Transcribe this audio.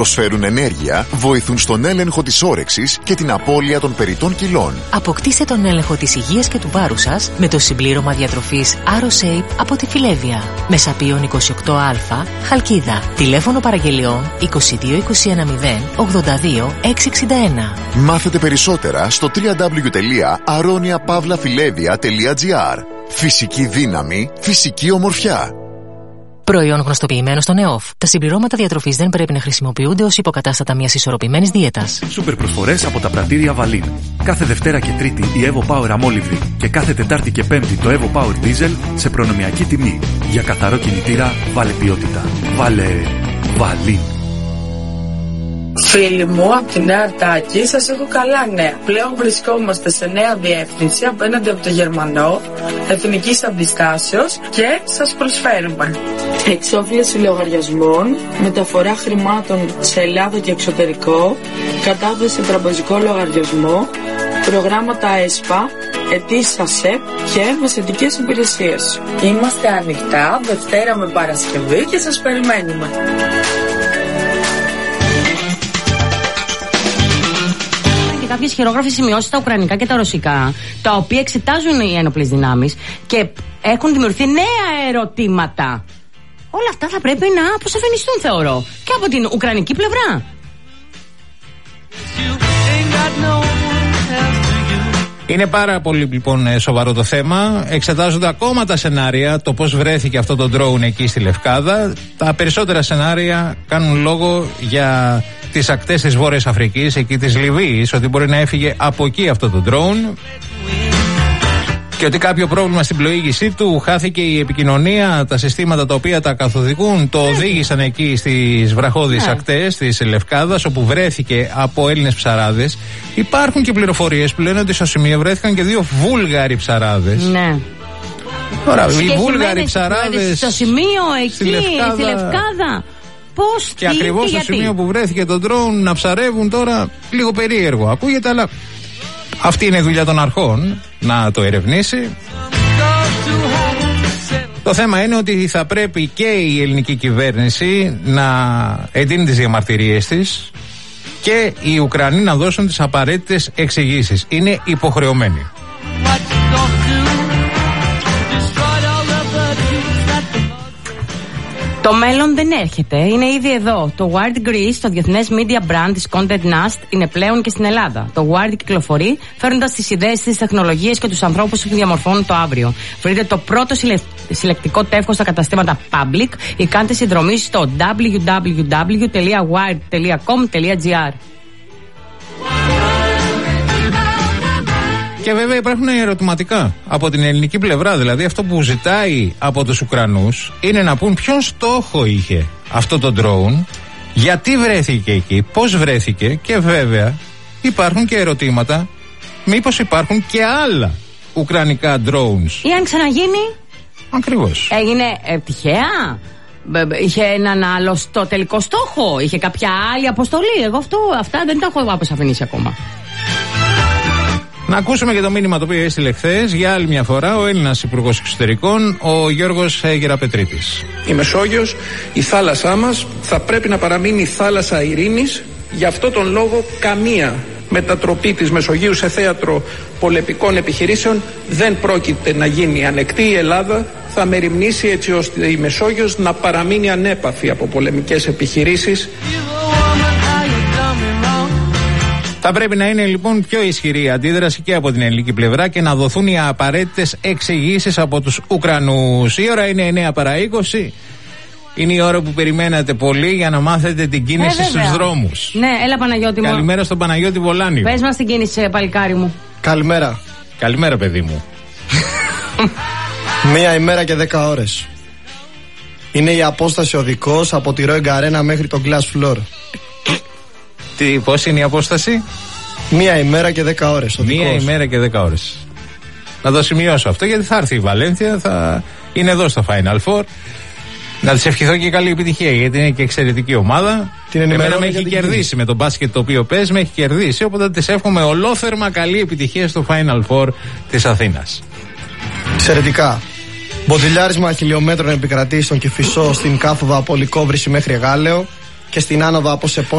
Προσφέρουν ενέργεια, βοηθούν στον έλεγχο της όρεξης και την απώλεια των περιττών κιλών. Αποκτήστε τον έλεγχο της υγείας και του βάρους σας με το συμπλήρωμα διατροφής AroShape από τη Φιλέβια. Μεσαπίων 28α, Χαλκίδα. Τηλέφωνο παραγγελιών 22 210 82 661. Μάθετε περισσότερα στο www.aroniapavlafilevia.gr. Φυσική δύναμη, φυσική ομορφιά. Προϊόν γνωστοποιημένο στον ΕΟΦ. Τα συμπληρώματα διατροφής δεν πρέπει να χρησιμοποιούνται ως υποκατάστατα μιας ισορροπημένης δίαιτας. Σούπερ προσφορές από τα πρατήρια Βαλίν. Κάθε Δευτέρα και Τρίτη η Evo Power Αμόλυβδη και κάθε Τετάρτη και Πέμπτη το Evo Power Diesel σε προνομιακή τιμή. Για καθαρό κινητήρα βάλε ποιότητα. Βάλε Βαλίν. Φίλοι μου, από την Νέα Αρτάκη σας έχω καλά νέα. Πλέον βρισκόμαστε σε νέα διεύθυνση απέναντι από το Γερμανό, εθνικής αντιστάσεως και σας προσφέρουμε εξόφληση λογαριασμών, μεταφορά χρημάτων σε Ελλάδα και εξωτερικό, κατάθεση τραπεζικό λογαριασμό, προγράμματα ΕΣΠΑ, αιτήσεις ΑΣΕΠ και μεσαιτικές υπηρεσίες. Είμαστε ανοιχτά Δευτέρα με Παρασκευή και σας περιμένουμε. Κάποιες χειρόγραφες σημειώσεις στα ουκρανικά και τα ρωσικά, τα οποία εξετάζουν οι ένοπλες δυνάμεις και έχουν δημιουργηθεί νέα ερωτήματα. Όλα αυτά θα πρέπει να αποσαφινιστούν, θεωρώ, και από την ουκρανική πλευρά. Είναι πάρα πολύ λοιπόν σοβαρό το θέμα. Εξετάζονται ακόμα τα σενάρια, το πώς βρέθηκε αυτό το drone εκεί στη Λευκάδα. Τα περισσότερα σενάρια κάνουν λόγο για τις ακτές της Βόρειας Αφρικής, εκεί της Λιβύης, ότι μπορεί να έφυγε από εκεί αυτό το drone και ότι κάποιο πρόβλημα στην πλοήγησή του, χάθηκε η επικοινωνία, τα συστήματα τα οποία τα καθοδηγούν το οδήγησαν εκεί στις βραχώδεις ακτές της Λευκάδας, όπου βρέθηκε από Έλληνες ψαράδες. Υπάρχουν και πληροφορίες που λένε ότι στο σημείο βρέθηκαν και 2 Βούλγαροι ψαράδες. Ναι. Τώρα, οι Βούλγαροι ψαράδες στο σημείο εκεί, στη Λευκάδα. Πώς, και ακριβώς στο σημείο που βρέθηκε το ντρόουν να ψαρεύουν, τώρα λίγο περίεργο ακούγεται, αλλά αυτή είναι η δουλειά των αρχών, να το ερευνήσει. Το θέμα είναι ότι θα πρέπει και η ελληνική κυβέρνηση να εντείνει τις διαμαρτυρίες της και οι Ουκρανοί να δώσουν τις απαραίτητες εξηγήσεις. Είναι υποχρεωμένοι. Το μέλλον δεν έρχεται, είναι ήδη εδώ. Το Wired Greece, το διεθνές media brand της Condé Nast, είναι πλέον και στην Ελλάδα. Το Wired κυκλοφορεί, φέρνοντας τις ιδέες, τις τεχνολογίες και τους ανθρώπους που διαμορφώνουν το αύριο. Βρείτε το πρώτο συλλεκτικό τεύχος στα καταστήματα Public ή κάντε συνδρομή στο www.wired.com.gr. Και βέβαια υπάρχουν ερωτηματικά από την ελληνική πλευρά. Δηλαδή αυτό που ζητάει από τους Ουκρανούς είναι να πούν ποιον στόχο είχε αυτό το drone, γιατί βρέθηκε εκεί, πώς βρέθηκε, και βέβαια υπάρχουν και ερωτήματα μήπως υπάρχουν και άλλα ουκρανικά drones. Ή αν ξαναγίνει. Ακριβώς. Έγινε τυχαία. Είχε έναν άλλο στο τελικό στόχο. Είχε κάποια άλλη αποστολή. Εγώ αυτά δεν τα έχω αποσαφηνίσει ακόμα. Να ακούσουμε και το μήνυμα το οποίο έστειλε χθες για άλλη μια φορά ο Έλληνας Υπουργός Εξωτερικών, ο Γιώργος Γεραπετρίτης. Η Μεσόγειος, η θάλασσά μας, θα πρέπει να παραμείνει θάλασσα ειρήνης. Γι' αυτό τον λόγο καμία μετατροπή της Μεσογείου σε θέατρο πολεμικών επιχειρήσεων δεν πρόκειται να γίνει. Ανεκτή η Ελλάδα θα μεριμνήσει έτσι ώστε η Μεσόγειος να παραμείνει ανέπαφη από πολεμικές επιχειρήσεις. Θα πρέπει να είναι λοιπόν πιο ισχυρή η αντίδραση και από την ελληνική πλευρά και να δοθούν οι απαραίτητες εξηγήσεις από τους Ουκρανούς. Η ώρα είναι 9 παρά 20. Είναι η ώρα που περιμένατε πολύ για να μάθετε την κίνηση στους δρόμους. Ναι, έλα Παναγιώτη μου. Καλημέρα στον Παναγιώτη Βολάνη. Πες μας την κίνηση, παλικάρι μου. Καλημέρα. Καλημέρα, παιδί μου. 1 ημέρα και 10 ώρες. Είναι η απόσταση οδικός από τη Rowing Arena μέχρι το Glass Floor. Πώς είναι η απόσταση? 1 ημέρα και 10 ώρες. 1 ημέρα και 10 ώρες. Να το σημειώσω αυτό, γιατί θα έρθει η Βαλένθια, θα είναι εδώ στο Final Four. Να της ευχηθώ και καλή επιτυχία, γιατί είναι και εξαιρετική ομάδα. Εμένα με έχει κερδίσει με το μπάσκετ το οποίο παίζει, με έχει κερδίσει. Οπότε της εύχομαι ολόθερμα καλή επιτυχία στο Final Four της Αθήνας. Εξαιρετικά. Μποτιλιάρισμα χιλιόμετρων επικρατεί στον Κηφισό στην κάθοδο από Λυκόβρηση μέχρι Εγάλεο. και στην άνοδο από